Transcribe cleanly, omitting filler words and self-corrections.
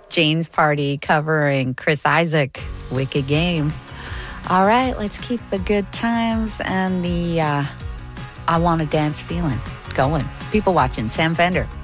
Jane's Party covering Chris Isaak, Wicked Game. All right, let's keep the good times and the I Want to Dance feeling going. People watching, Sam Fender.